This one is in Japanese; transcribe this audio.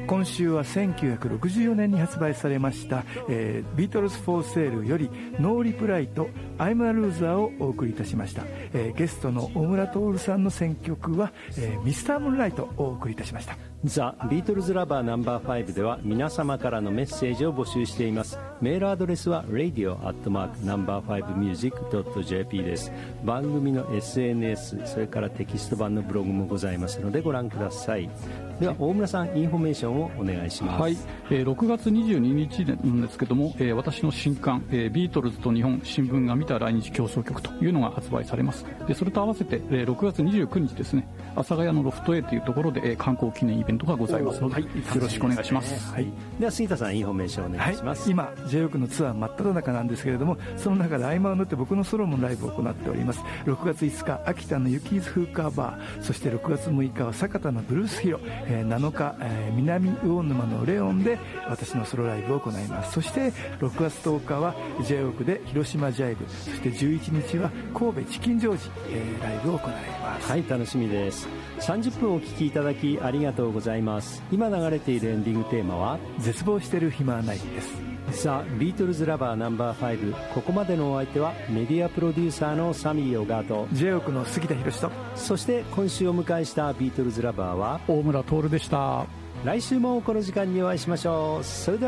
今週は1964年に発売されました、ビートルズ・フォー・セールよりノーリプライとアイム・ア・ルーザーをお送りいたしました。ゲストの大村徹さんの選曲は、ミスター・ムーンライトをお送りいたしました。 ザ・ビートルズ・ラバーナンバー5では皆様からのメッセージを募集しています。メールアドレスは radio@no.5music.jp です。番組の SNS、 それからテキスト版のブログもございますのでご覧ください。では大村さん、インフォメーションをお願いします。 はい、6月22日なんですけども、私の新刊、ビートルズと日本新聞が見た来日競争曲というのが発売されます。でそれと合わせて、6月29日ですね、阿佐ヶ谷のロフト A というところで、観光記念イベントがございますので、はい、よろしくお願いします。 はい、では杉田さん、インフォメーションお願いします。 はい、今 J-WOC のツアー真っ只中なんですけれども、その中で合間を縫って僕のソロのライブを行っております。6月5日秋田のユキーズフーカーバー、そして6月6日は酒田のブルースヒロ、7日、南魚沼のレオンで私のソロライブを行います。そして6月10日は J-WOC で広島ジャイブ、そして11日は神戸チキンジョージ、ライブを行います。 はい、楽しみです。30分お聞きいただきありがとうございます。今流れているエンディングテーマは絶望してる暇はないです。 ザ・ビートルズ・ラバーナンバー5。ここまでのお相手はメディアプロデューサーのサミー・オガート、 J-WOC の杉田博と、 そして今週お迎えしたビートルズ・ラバーは大村徹でした。 来週もこの時間にお会いしましょう。それでは